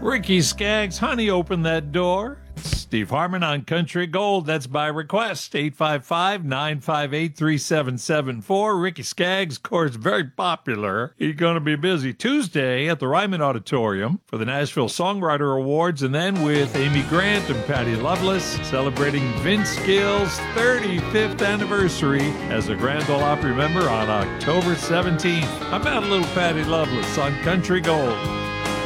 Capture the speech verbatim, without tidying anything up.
Ricky Skaggs, honey, open that door. Steve Harmon on Country Gold. That's by request. eight five five, nine five eight, three seven seven four. Ricky Skaggs, of course, very popular. He's going to be busy Tuesday at the Ryman Auditorium for the Nashville Songwriter Awards, and then with Amy Grant and Patty Loveless celebrating Vince Gill's thirty-fifth anniversary as a Grand Ole Opry member on October seventeenth. How about a little Patty Loveless on Country Gold?